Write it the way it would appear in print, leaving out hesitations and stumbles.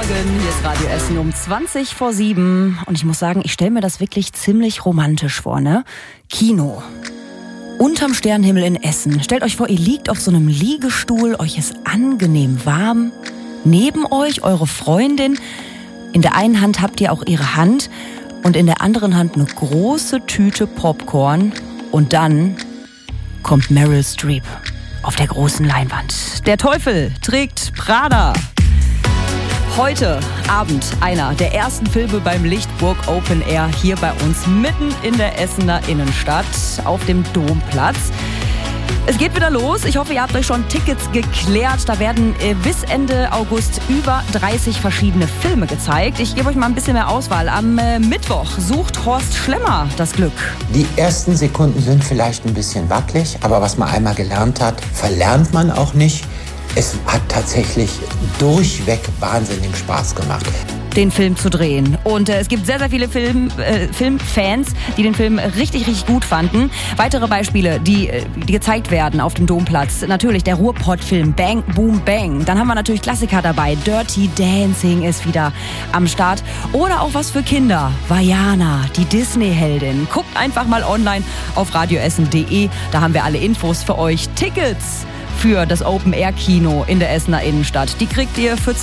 Morgen, hier ist Radio Essen um 7:20. Und ich muss sagen, ich stelle mir das wirklich ziemlich romantisch vor, ne? Kino. Unterm Sternenhimmel in Essen. Stellt euch vor, ihr liegt auf so einem Liegestuhl, euch ist angenehm warm. Neben euch eure Freundin. In der einen Hand habt ihr auch ihre Hand und in der anderen Hand eine große Tüte Popcorn. Und dann kommt Meryl Streep auf der großen Leinwand. Der Teufel trägt Prada. Heute Abend einer der ersten Filme beim Lichtburg Open Air hier bei uns mitten in der Essener Innenstadt auf dem Domplatz. Es geht wieder los. Ich hoffe, ihr habt euch schon Tickets geklärt. Da werden bis Ende August über 30 verschiedene Filme gezeigt. Ich gebe euch mal ein bisschen mehr Auswahl. Am Mittwoch sucht Horst Schlemmer das Glück. Die ersten Sekunden sind vielleicht ein bisschen wackelig, aber was man einmal gelernt hat, verlernt man auch nicht. Es hat tatsächlich durchweg wahnsinnig Spaß gemacht, den Film zu drehen. Und es gibt sehr, sehr viele Filmfans, die den Film richtig, richtig gut fanden. Weitere Beispiele, die gezeigt werden auf dem Domplatz. Natürlich der Ruhrpott-Film Bang, Boom, Bang. Dann haben wir natürlich Klassiker dabei. Dirty Dancing ist wieder am Start. Oder auch was für Kinder. Vaiana, die Disney-Heldin. Guckt einfach mal online auf radioessen.de. Da haben wir alle Infos für euch. Tickets für das Open-Air-Kino in der Essener Innenstadt. Die kriegt ihr für